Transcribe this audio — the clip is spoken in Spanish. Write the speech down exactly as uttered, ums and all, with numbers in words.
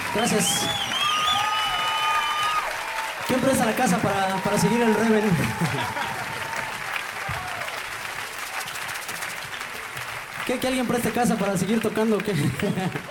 Gracias. ¿Quién presta la casa para, para seguir el Rebel? ¿Qué? ¿Que alguien preste casa para seguir tocando o qué?